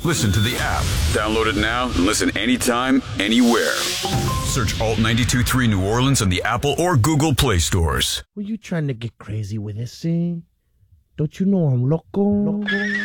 Listen to the app. Download it now and listen anytime, anywhere. Search Alt 92.3 New Orleans on the Apple or Google Play stores. Were you trying to get crazy with this, eh? Don't you know I'm loco?